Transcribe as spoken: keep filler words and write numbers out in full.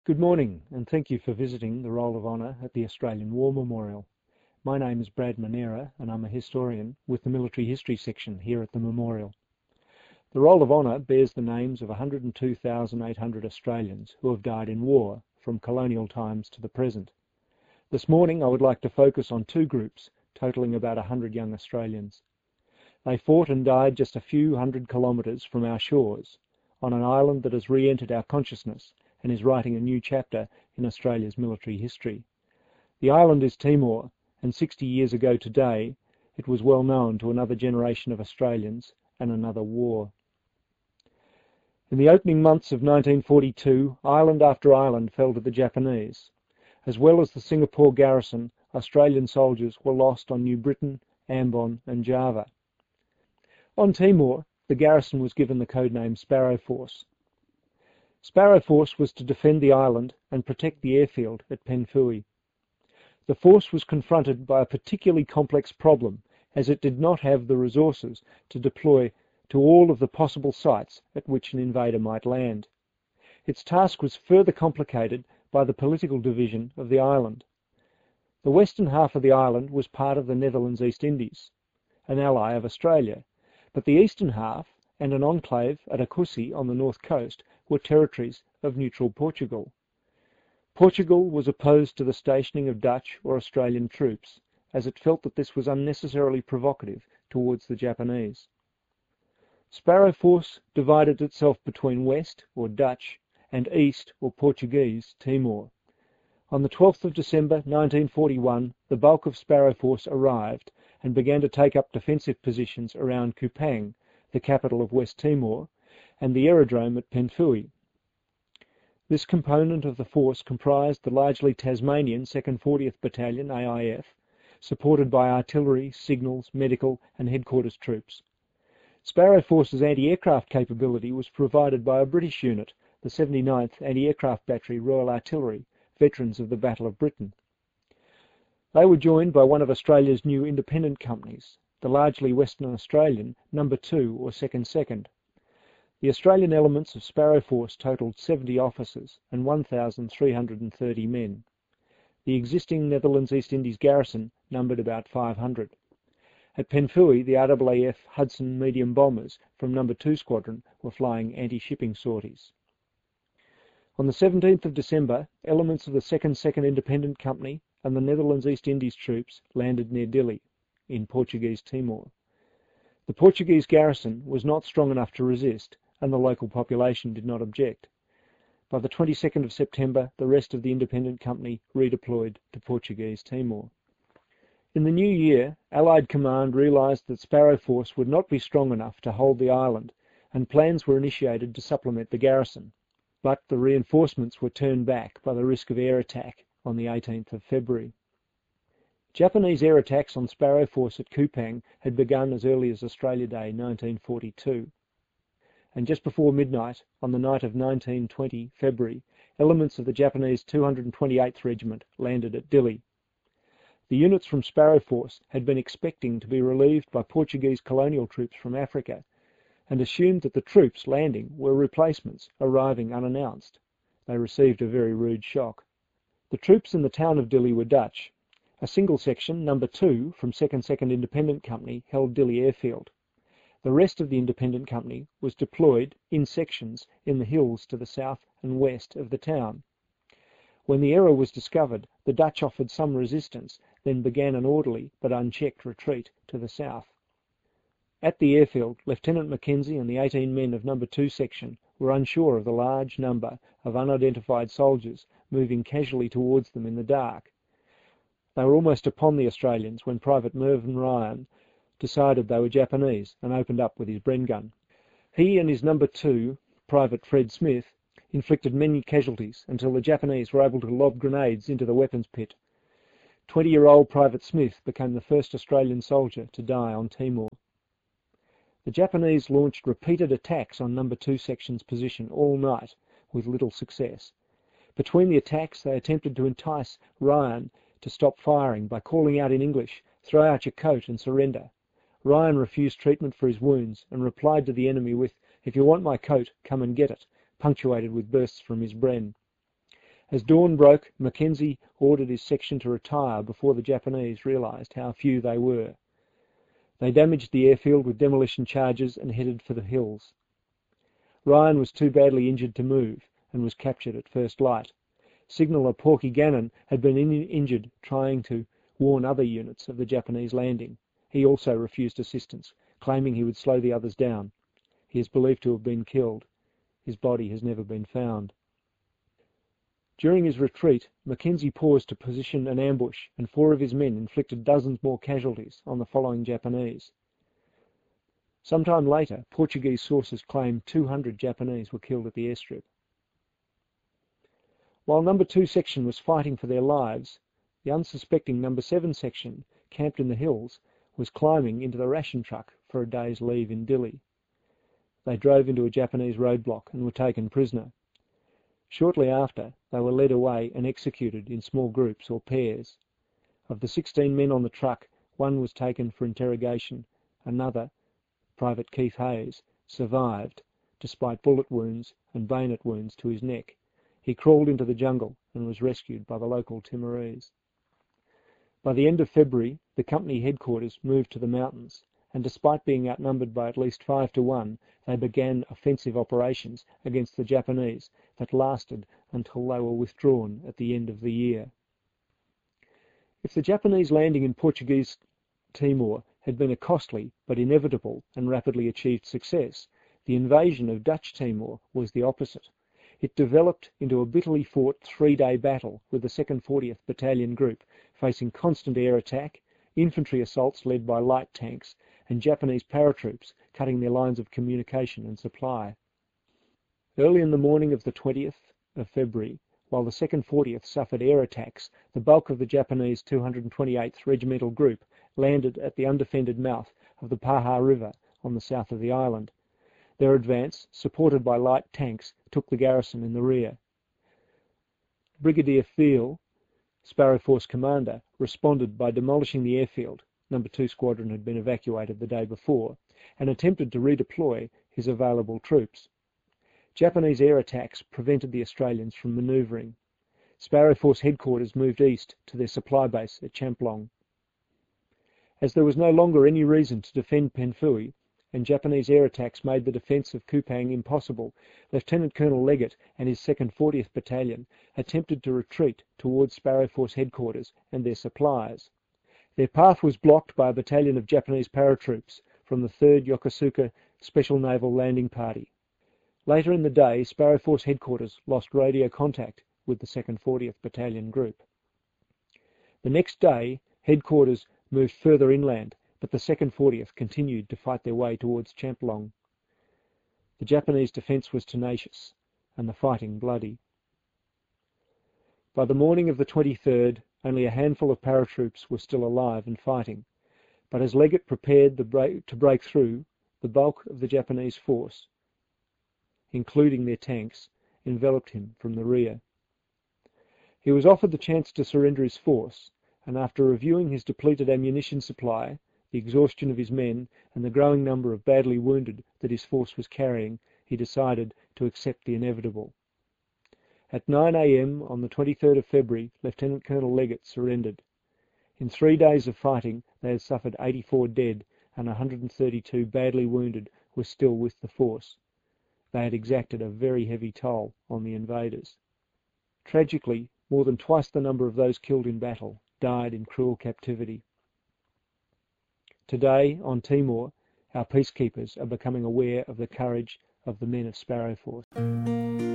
Good morning, and thank you for visiting the Roll of Honour at the Australian War Memorial. My name is Brad Manera, and I'm a historian with the Military History section here at the Memorial. The Roll of Honour bears the names of one hundred two thousand eight hundred Australians who have died in war from colonial times to the present. This morning I would like to focus on two groups, totalling about one hundred young Australians. They fought and died just a few hundred kilometres from our shores, on an island that has re-entered our consciousness and is writing a new chapter in Australia's military history. The island is Timor, and sixty years ago today, it was well known to another generation of Australians and another war. In the opening months of nineteen forty-two, island after island fell to the Japanese. As well as the Singapore garrison, Australian soldiers were lost on New Britain, Ambon and Java. On Timor, the garrison was given the codename Sparrow Force. Sparrow Force was to defend the island and protect the airfield at Penfui. The force was confronted by a particularly complex problem, as it did not have the resources to deploy to all of the possible sites at which an invader might land. Its task was further complicated by the political division of the island. The western half of the island was part of the Netherlands East Indies, an ally of Australia, but the eastern half and an enclave at Akusi on the north coast were territories of neutral Portugal. Portugal was opposed to the stationing of Dutch or Australian troops, as it felt that this was unnecessarily provocative towards the Japanese. Sparrow Force divided itself between West, or Dutch, and East, or Portuguese, Timor. On the twelfth of December nineteen forty-one, the bulk of Sparrow Force arrived and began to take up defensive positions around Kupang, the capital of West Timor, and the aerodrome at Penfui. This component of the force comprised the largely Tasmanian second fortieth Battalion, A I F, supported by artillery, signals, medical and headquarters troops. Sparrow Force's anti-aircraft capability was provided by a British unit, the seventy-ninth Anti-Aircraft Battery Royal Artillery, veterans of the Battle of Britain. They were joined by one of Australia's new independent companies, the largely Western Australian Number two or Second Second. The Australian elements of Sparrow Force totalled seventy officers and one thousand three hundred thirty men. The existing Netherlands East Indies garrison numbered about five hundred. At Penfui, the R A A F Hudson medium bombers from Number two Squadron were flying anti-shipping sorties. On the seventeenth of December, elements of the second Second Independent Company and the Netherlands East Indies troops landed near Dili, in Portuguese Timor. The Portuguese garrison was not strong enough to resist, and the local population did not object. By the twenty-second of September, the rest of the Independent Company redeployed to Portuguese Timor. In the new year, Allied Command realised that Sparrow Force would not be strong enough to hold the island, and plans were initiated to supplement the garrison. But the reinforcements were turned back by the risk of air attack on the eighteenth of February. Japanese air attacks on Sparrow Force at Kupang had begun as early as Australia Day nineteen forty-two. And just before midnight, on the night of nineteen twenty February, elements of the Japanese two hundred twenty-eighth Regiment landed at Dili. The units from Sparrow Force had been expecting to be relieved by Portuguese colonial troops from Africa, and assumed that the troops landing were replacements arriving unannounced. They received a very rude shock. The troops in the town of Dili were Dutch. A single section, Number two, from second Second Independent Company, held Dili Airfield. The rest of the Independent Company was deployed in sections in the hills to the south and west of the town. When the error was discovered, the Dutch offered some resistance, then began an orderly but unchecked retreat to the south. At the airfield, Lieutenant Mackenzie and the eighteen men of Number two Section were unsure of the large number of unidentified soldiers moving casually towards them in the dark. They were almost upon the Australians when Private Mervyn Ryan decided they were Japanese and opened up with his Bren gun. He and his Number two, Private Fred Smith, inflicted many casualties until the Japanese were able to lob grenades into the weapons pit. Twenty-year-old Private Smith became the first Australian soldier to die on Timor. The Japanese launched repeated attacks on Number two Section's position all night, with little success. Between the attacks, they attempted to entice Ryan to stop firing by calling out in English, "Throw out your coat and surrender." Ryan refused treatment for his wounds and replied to the enemy with, "If you want my coat, come and get it," punctuated with bursts from his Bren. As dawn broke, Mackenzie ordered his section to retire before the Japanese realised how few they were. They damaged the airfield with demolition charges and headed for the hills. Ryan was too badly injured to move and was captured at first light. Signaller Porky Gannon had been in injured trying to warn other units of the Japanese landing. He also refused assistance, claiming he would slow the others down. He is believed to have been killed. His body has never been found. During his retreat, Mackenzie paused to position an ambush, and four of his men inflicted dozens more casualties on the following Japanese. Sometime later, Portuguese sources claimed two hundred Japanese were killed at the airstrip. While number two section was fighting for their lives, the unsuspecting number seven section, camped in the hills, was climbing into the ration truck for a day's leave in Dili. They drove into a Japanese roadblock and were taken prisoner. Shortly after, they were led away and executed in small groups or pairs. Of the sixteen men on the truck, one was taken for interrogation. Another, Private Keith Hayes, survived, despite bullet wounds and bayonet wounds to his neck. He crawled into the jungle and was rescued by the local Timorese. By the end of February, the company headquarters moved to the mountains, and despite being outnumbered by at least five to one, they began offensive operations against the Japanese that lasted until they were withdrawn at the end of the year. If the Japanese landing in Portuguese Timor had been a costly but inevitable and rapidly achieved success, the invasion of Dutch Timor was the opposite. It developed into a bitterly fought three-day battle with the second fortieth Battalion Group facing constant air attack, infantry assaults led by light tanks, and Japanese paratroops cutting their lines of communication and supply. Early in the morning of the twentieth of February, while the second fortieth suffered air attacks, the bulk of the Japanese two hundred twenty-eighth Regimental Group landed at the undefended mouth of the Paha River on the south of the island. Their advance, supported by light tanks, took the garrison in the rear. Brigadier Thiel, Sparrow Force commander, responded by demolishing the airfield. Number two Squadron had been evacuated the day before, and attempted to redeploy his available troops. Japanese air attacks prevented the Australians from manoeuvring. Sparrow Force headquarters moved east to their supply base at Champlong. As there was no longer any reason to defend Penfui, and Japanese air attacks made the defence of Kupang impossible, Lieutenant Colonel Leggett and his second fortieth Battalion attempted to retreat towards Sparrow Force headquarters and their supplies. Their path was blocked by a battalion of Japanese paratroops from the third Yokosuka Special Naval Landing Party. Later in the day, Sparrow Force headquarters lost radio contact with the second fortieth Battalion Group. The next day, headquarters moved further inland, but the second fortieth continued to fight their way towards Champlong. The Japanese defence was tenacious, and the fighting bloody. By the morning of the twenty-third, only a handful of paratroops were still alive and fighting, but as Leggett prepared the break, to break through, the bulk of the Japanese force, including their tanks, enveloped him from the rear. He was offered the chance to surrender his force, and after reviewing his depleted ammunition supply, the exhaustion of his men, and the growing number of badly wounded that his force was carrying, he decided to accept the inevitable. At nine a m on the twenty-third of February, Lieutenant Colonel Leggett surrendered. In three days of fighting, they had suffered eighty-four dead, and one hundred thirty-two badly wounded were still with the force. They had exacted a very heavy toll on the invaders. Tragically, more than twice the number of those killed in battle died in cruel captivity. Today, on Timor, our peacekeepers are becoming aware of the courage of the men of Sparrow Force.